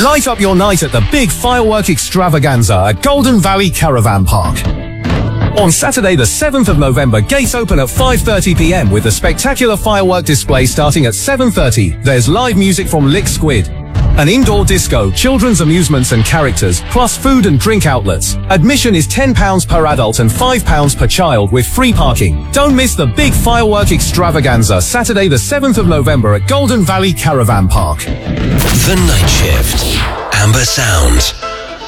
Light up your night at the big firework extravaganza at Golden Valley Caravan Park. On Saturday the 7th of November, gates open at 5:30 p.m. with a spectacular firework display starting at 7:30. There's live music from Lick Squid, an indoor disco, children's amusements and characters, plus food and drink outlets. Admission is £10 per adult and £5 per child with free parking. Don't miss the big firework extravaganza Saturday the 7th of November at Golden Valley Caravan Park. The Night Shift. Amber Sound.